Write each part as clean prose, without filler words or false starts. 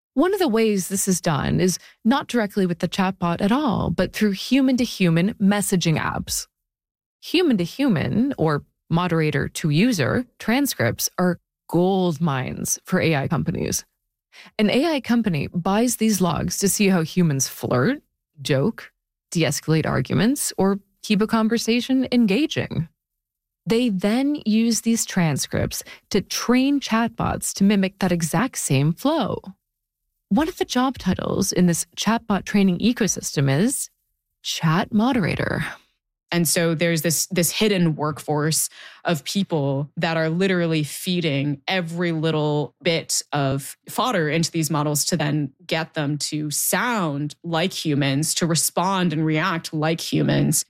One of the ways this is done is not directly with the chatbot at all, but through human-to-human messaging apps. Human-to-human, or moderator-to-user, transcripts are gold mines for AI companies. An AI company buys these logs to see how humans flirt, joke, de-escalate arguments, or keep a conversation engaging. They then use these transcripts to train chatbots to mimic that exact same flow. One of the job titles in this chatbot training ecosystem is chat moderator. And so there's this hidden workforce of people that are literally feeding every little bit of fodder into these models to then get them to sound like humans, to respond and react like humans.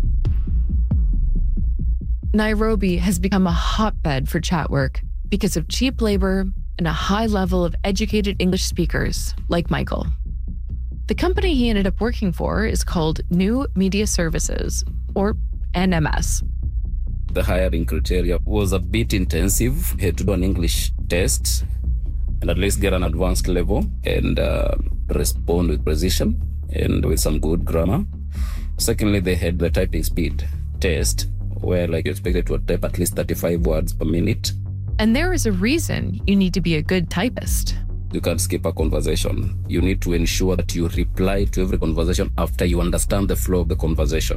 Nairobi has become a hotbed for chat work because of cheap labor and a high level of educated English speakers like Michael. The company he ended up working for is called New Media Services, or NMS. The hiring criteria was a bit intensive. You had to do an English test and at least get an advanced level and respond with precision and with some good grammar. Secondly, they had the typing speed test where you're expected to type at least 35 words per minute. And there is a reason you need to be a good typist. You can't skip a conversation. You need to ensure that you reply to every conversation after you understand the flow of the conversation.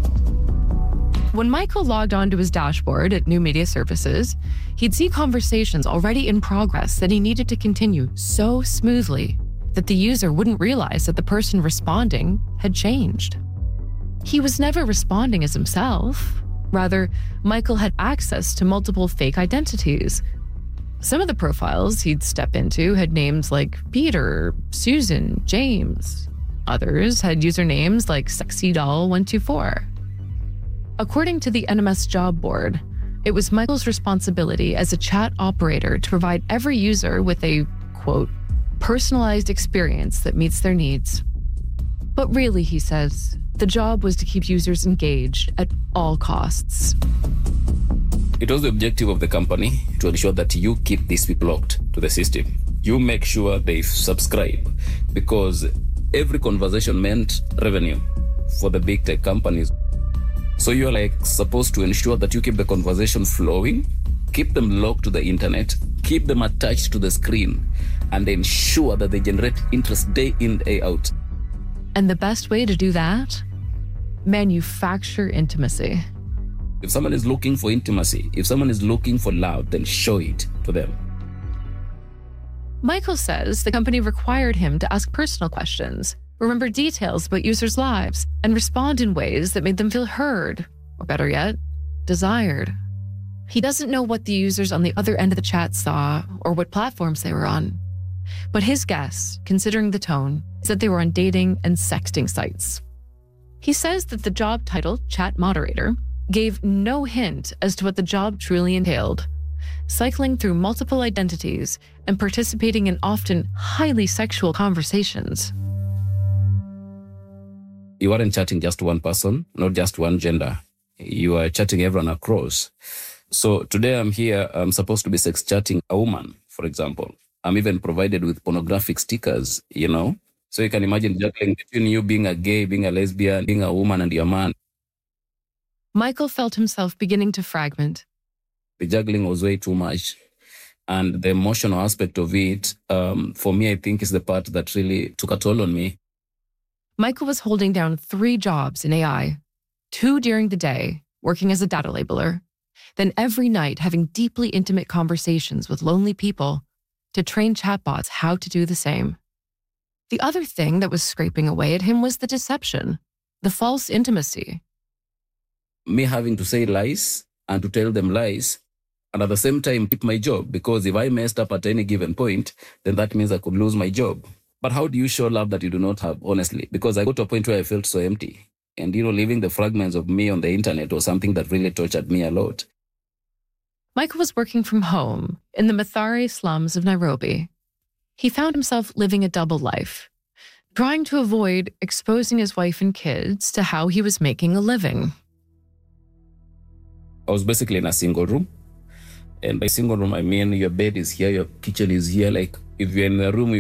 When Michael logged onto his dashboard at New Media Services, he'd see conversations already in progress that he needed to continue so smoothly that the user wouldn't realize that the person responding had changed. He was never responding as himself. Rather, Michael had access to multiple fake identities. Some of the profiles he'd step into had names like Peter, Susan, James. Others had usernames like SexyDoll124. According to the NMS job board, it was Michael's responsibility as a chat operator to provide every user with a, quote, personalized experience that meets their needs. But really, he says, the job was to keep users engaged at all costs. It was the objective of the company to ensure that you keep these people locked to the system. You make sure they subscribe because every conversation meant revenue for the big tech companies. So you're supposed to ensure that you keep the conversation flowing, keep them locked to the internet, keep them attached to the screen, and ensure that they generate interest day in, day out. And the best way to do that? Manufacture intimacy. If someone is looking for intimacy, if someone is looking for love, then show it to them. Michael says the company required him to ask personal questions, remember details about users' lives, and respond in ways that made them feel heard, or better yet, desired. He doesn't know what the users on the other end of the chat saw or what platforms they were on. But his guess, considering the tone, is that they were on dating and sexting sites. He says that the job title, chat moderator, gave no hint as to what the job truly entailed, cycling through multiple identities and participating in often highly sexual conversations. You aren't chatting just one person, not just one gender. You are chatting everyone across. So today I'm here, I'm supposed to be sex chatting a woman, for example. I'm even provided with pornographic stickers, So you can imagine juggling between you being a gay, being a lesbian, being a woman and your man. Michael felt himself beginning to fragment. The juggling was way too much. And the emotional aspect of it, for me, I think is the part that really took a toll on me. Michael was holding down 3 jobs in AI, 2 during the day, working as a data labeler, then every night having deeply intimate conversations with lonely people to train chatbots how to do the same. The other thing that was scraping away at him was the deception, the false intimacy. Me having to say lies and to tell them lies, and at the same time keep my job, because if I messed up at any given point, then that means I could lose my job. But how do you show love that you do not have, honestly? Because I got to a point where I felt so empty. And, leaving the fragments of me on the internet was something that really tortured me a lot. Michael was working from home in the Mathare slums of Nairobi. He found himself living a double life, trying to avoid exposing his wife and kids to how he was making a living. I was basically in a single room. And by single room, I mean your bed is here, your kitchen is here. If you're in a room